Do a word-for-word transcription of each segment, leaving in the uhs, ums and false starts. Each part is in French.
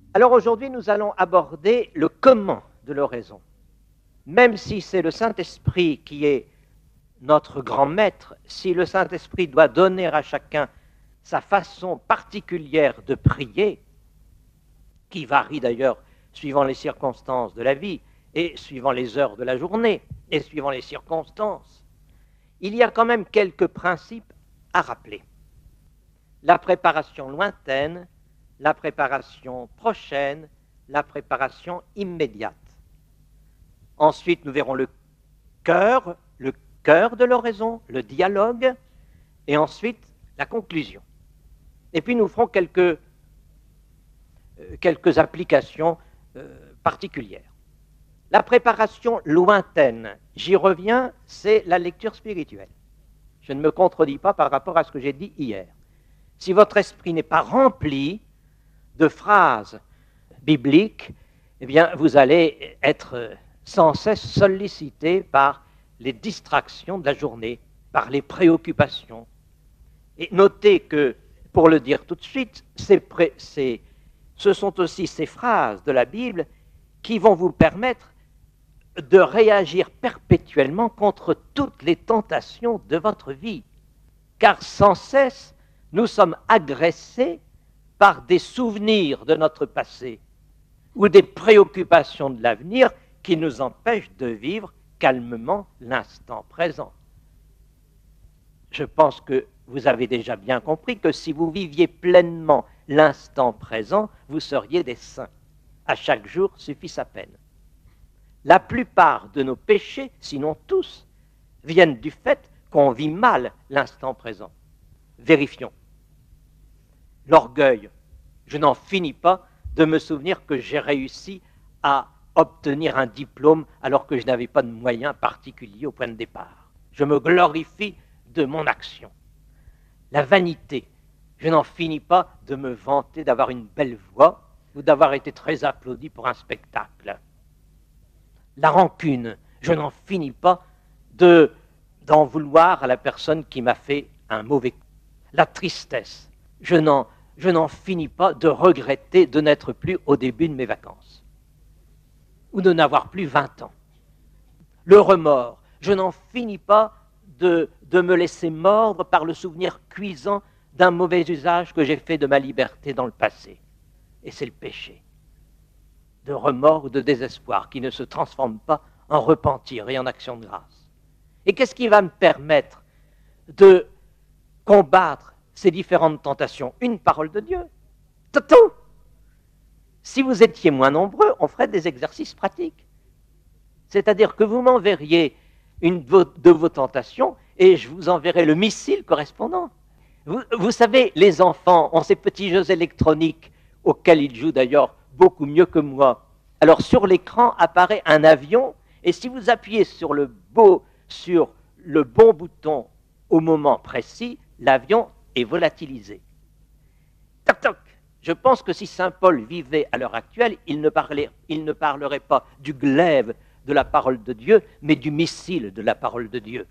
Alors aujourd'hui, nous allons aborder le comment de l'oraison. Même si c'est le Saint-Esprit qui est notre grand maître, si le Saint-Esprit doit donner à chacun sa façon particulière de prier, qui varie d'ailleurs suivant les circonstances de la vie et suivant les heures de la journée et suivant les circonstances, il y a quand même quelques principes à rappeler. La préparation lointaine, la préparation prochaine, la préparation immédiate. Ensuite, nous verrons le cœur, le cœur de l'oraison, le dialogue, et ensuite la conclusion. Et puis nous ferons quelques, euh, quelques applications euh, particulières. La préparation lointaine, j'y reviens, c'est la lecture spirituelle. Je ne me contredis pas par rapport à ce que j'ai dit hier. Si votre esprit n'est pas rempli de phrases bibliques, eh bien, vous allez être sans cesse sollicité par les distractions de la journée, par les préoccupations. Et notez que, pour le dire tout de suite, ces pré- ces, ce sont aussi ces phrases de la Bible qui vont vous permettre de réagir perpétuellement contre toutes les tentations de votre vie. Car sans cesse, nous sommes agressés par des souvenirs de notre passé ou des préoccupations de l'avenir qui nous empêchent de vivre calmement l'instant présent. Je pense que vous avez déjà bien compris que si vous viviez pleinement l'instant présent, vous seriez des saints. À chaque jour suffit sa peine. La plupart de nos péchés, sinon tous, viennent du fait qu'on vit mal l'instant présent. Vérifions. L'orgueil. Je n'en finis pas de me souvenir que j'ai réussi à obtenir un diplôme alors que je n'avais pas de moyens particuliers au point de départ. Je me glorifie de mon action. La vanité. Je n'en finis pas de me vanter d'avoir une belle voix ou d'avoir été très applaudi pour un spectacle. La rancune. Je n'en finis pas de, d'en vouloir à la personne qui m'a fait un mauvais coup. La tristesse. Je n'en, je n'en finis pas de regretter de n'être plus au début de mes vacances ou de n'avoir plus vingt ans. Le remords. Je n'en finis pas de, de me laisser mordre par le souvenir cuisant d'un mauvais usage que j'ai fait de ma liberté dans le passé. Et c'est le péché de remords ou de désespoir qui ne se transforme pas en repentir et en action de grâce. Et qu'est-ce qui va me permettre de combattre ces différentes tentations? Une parole de Dieu. C'est tout. Si vous étiez moins nombreux, on ferait des exercices pratiques. C'est-à-dire que vous m'enverriez une de vos tentations et je vous enverrai le missile correspondant. Vous, vous savez, les enfants ont ces petits jeux électroniques auxquels ils jouent d'ailleurs beaucoup mieux que moi. Alors sur l'écran apparaît un avion et si vous appuyez sur le, beau, sur le bon bouton au moment précis, l'avion est volatilisé. Toc toc. Je pense que si saint Paul vivait à l'heure actuelle, il ne, parlait, il ne parlerait pas du glaive de la parole de Dieu, mais du missile de la parole de Dieu.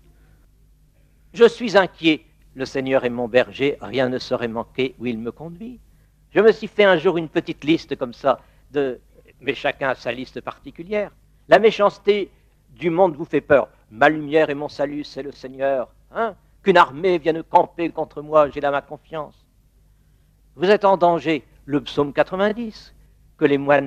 Je suis inquiet. Le Seigneur est mon berger, rien ne saurait manquer où il me conduit. Je me suis fait un jour une petite liste comme ça, de, mais chacun a sa liste particulière. La méchanceté du monde vous fait peur. Ma lumière et mon salut, c'est le Seigneur. Hein? Qu'une armée vienne camper contre moi, j'ai là ma confiance. Vous êtes en danger. Le psaume quatre-vingt-dix, que les moines